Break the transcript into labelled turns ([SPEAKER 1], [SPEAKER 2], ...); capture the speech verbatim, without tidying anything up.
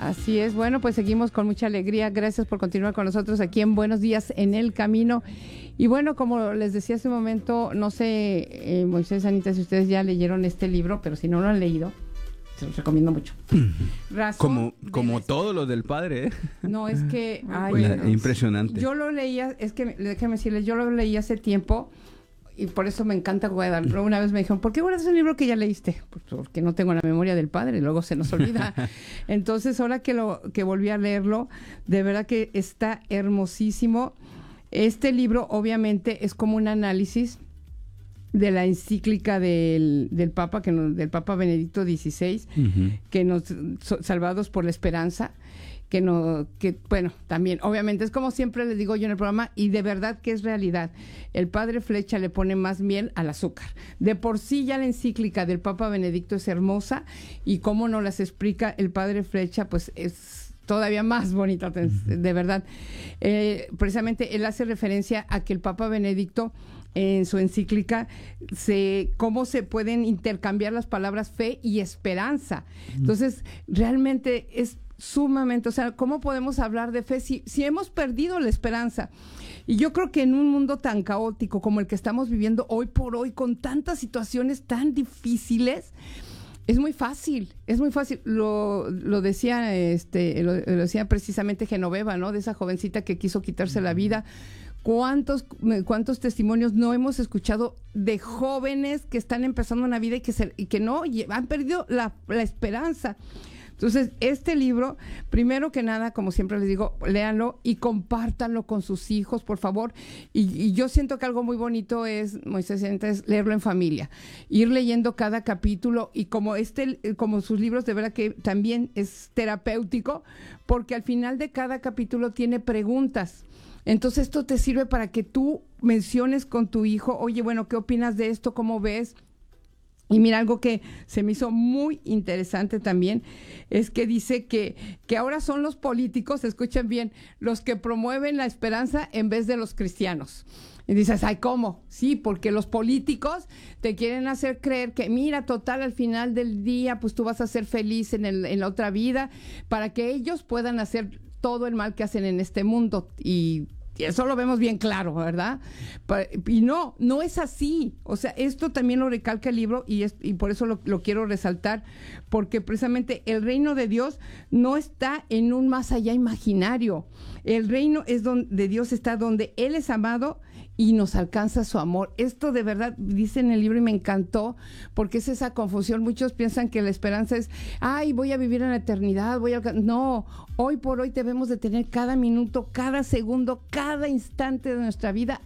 [SPEAKER 1] Así es, bueno, pues seguimos con mucha alegría. Gracias por continuar con nosotros aquí en Buenos Días en el Camino. Y bueno, como les decía hace un momento, no sé, eh, Moisés, Anita, si ustedes ya leyeron este libro, pero si no lo han leído, se los recomiendo mucho.
[SPEAKER 2] Razón como como todo lo del padre, ¿eh?
[SPEAKER 1] No, es que... Ay,
[SPEAKER 2] bueno, impresionante.
[SPEAKER 1] Yo lo leía, es que déjame decirles, yo lo leí hace tiempo y por eso me encanta guardarlo. Una vez me dijeron, ¿por qué guardas un libro que ya leíste? Pues porque no tengo la memoria del padre, luego se nos olvida. Entonces, ahora que, lo, que volví a leerlo, de verdad que está hermosísimo. Este libro, obviamente, es como un análisis de la encíclica del, del Papa, que nos, del Papa Benedicto dieciséis, uh-huh. que nos so, salvados por la esperanza, que no, que bueno, también, obviamente, es como siempre les digo yo en el programa, y de verdad que es realidad. El padre Flecha le pone más miel al azúcar. De por sí ya la encíclica del Papa Benedicto es hermosa, y cómo nos las explica el padre Flecha, pues es todavía más bonita, de verdad. Eh, precisamente él hace referencia a que el Papa Benedicto, en su encíclica, se, cómo se pueden intercambiar las palabras fe y esperanza. Entonces, realmente es sumamente, o sea, ¿cómo podemos hablar de fe si, si hemos perdido la esperanza? Y yo creo que en un mundo tan caótico como el que estamos viviendo hoy por hoy, con tantas situaciones tan difíciles, es muy fácil, es muy fácil. Lo, lo decía, este, lo, lo decía precisamente Genoveva, ¿no? De esa jovencita que quiso quitarse la vida. ¿Cuántos, cuántos testimonios no hemos escuchado de jóvenes que están empezando una vida y que, se, y que no, y han perdido la, la esperanza? Entonces, este libro, primero que nada, como siempre les digo, léanlo y compártanlo con sus hijos, por favor. Y, y yo siento que algo muy bonito es, Moisés, es leerlo en familia, ir leyendo cada capítulo, y como este, como sus libros, de verdad que también es terapéutico, porque al final de cada capítulo tiene preguntas. Entonces, esto te sirve para que tú menciones con tu hijo, oye, bueno, ¿qué opinas de esto? ¿Cómo ves? Y mira, algo que se me hizo muy interesante también es que dice que, que ahora son los políticos, escuchen bien, los que promueven la esperanza en vez de los cristianos. Y dices, ay, ¿cómo? Sí, porque los políticos te quieren hacer creer que, mira, total, al final del día, pues tú vas a ser feliz en, el, en la otra vida, para que ellos puedan hacer todo el mal que hacen en este mundo. Y eso lo vemos bien claro, ¿verdad? Y no, no es así. O sea, esto también lo recalca el libro, y, es, y por eso lo, lo quiero resaltar, porque precisamente el reino de Dios no está en un más allá imaginario. El reino es donde de Dios está donde Él es amado y nos alcanza su amor. Esto de verdad dice en el libro y me encantó, porque es esa confusión. Muchos piensan que la esperanza es, ay, voy a vivir en la eternidad, voy a... No, hoy por hoy debemos de tener cada minuto, cada segundo, cada instante de nuestra vida